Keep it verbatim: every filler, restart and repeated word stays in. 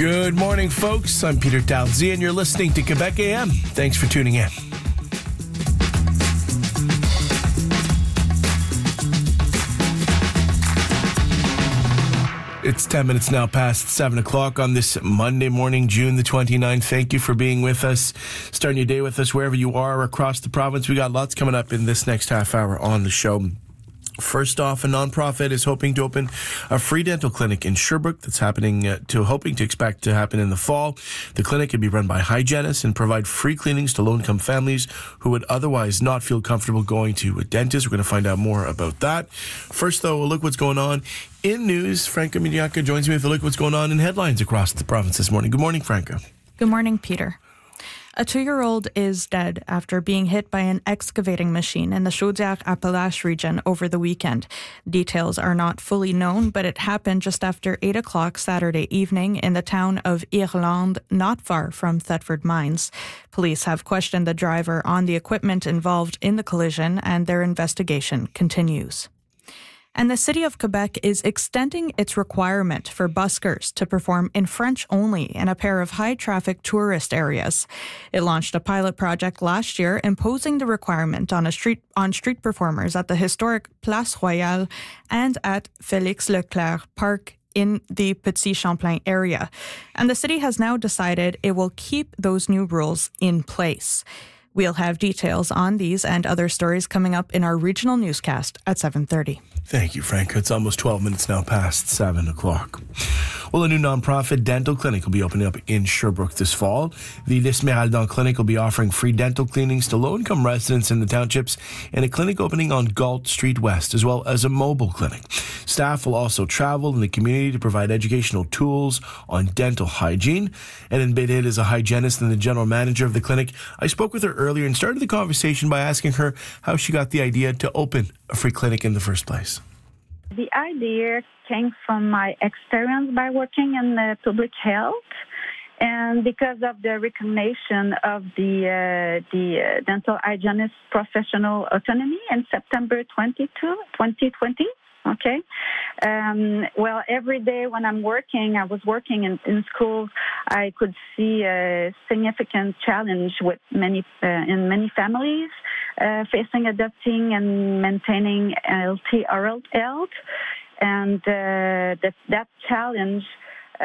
Good morning, folks. I'm Peter Dalzey, and you're listening to Quebec A M. Thanks for tuning in. It's ten minutes now past seven o'clock on this Monday morning, June the twenty-ninth. Thank you for being with us, starting your day with us wherever you are across the province. We got lots coming up in this next half hour on the show. First off, a nonprofit is hoping to open a free dental clinic in Sherbrooke that's happening uh, to hoping to expect to happen in the fall. The clinic could be run by hygienists and provide free cleanings to low-income families who would otherwise not feel comfortable going to a dentist. We're going to find out more about that. First, though, a look what's going on in news. Franca Midiaka joins me with a look what's going on in headlines across the province this morning. Good morning, Franca. Good morning, Peter. A two-year-old is dead after being hit by an excavating machine in the Chaudière-Appalaches region over the weekend. Details are not fully known, but it happened just after eight o'clock Saturday evening in the town of Irlande, not far from Thetford Mines. Police have questioned the driver on the equipment involved in the collision, and their investigation continues. And the City of Quebec is extending its requirement for buskers to perform in French only in a pair of high-traffic tourist areas. It launched a pilot project last year imposing the requirement on a street on street performers at the historic Place Royale and at Félix Leclerc Park in the Petit Champlain area. And the city has now decided it will keep those new rules in place. We'll have details on these and other stories coming up in our regional newscast at seven thirty. Thank you, Frank. It's almost twelve minutes now past seven o'clock. Well, a new nonprofit dental clinic will be opening up in Sherbrooke this fall. The L'Esmeralda Clinic will be offering free dental cleanings to low-income residents in the townships and a clinic opening on Galt Street West, as well as a mobile clinic. Staff will also travel in the community to provide educational tools on dental hygiene. And Mbedid is a hygienist and the general manager of the clinic. I spoke with her earlier and started the conversation by asking her how she got the idea to open a free clinic in the first place. The idea came from my experience by working in uh, public health, and because of the recognition of the uh, the uh, dental hygienist professional autonomy in September twenty-second, twenty twenty. Okay. Um, well, every day when I'm working, I was working in, in schools, I could see a significant challenge with many uh, in many families uh, facing adopting and maintaining healthy oral health, and uh, that that challenge